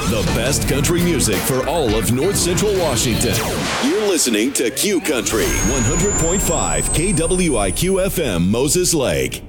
The best country music for all of North Central Washington. You're listening to Q Country 100.5 KWIQ FM Moses Lake.